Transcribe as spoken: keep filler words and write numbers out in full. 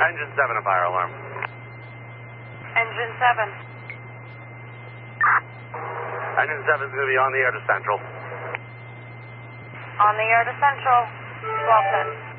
Engine seven, a fire alarm. Engine seven. Engine seven is going to be on the air to Central. On the air to Central. Well said.